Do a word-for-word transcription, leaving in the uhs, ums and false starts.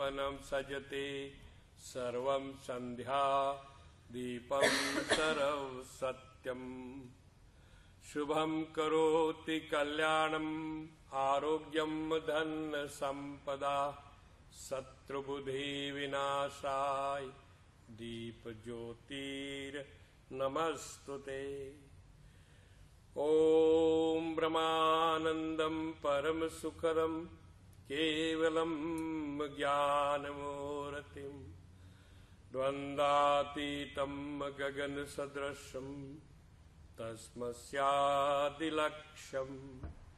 जीवनं सजते सर्वं संध्या दीपं सरव सत्यम् शुभं करोति कल्याणम् आरोग्यं धन संपदा शत्रुबुद्धि विनाशाय दीप ज्योतिर नमस्तुते। ओम ब्रह्मानंदं परम सुखदं केवलं ज्ञानमूर्तिं द्वंद्वातीतं गगन सदृशं तस्मस्यादिलक्ष्यम्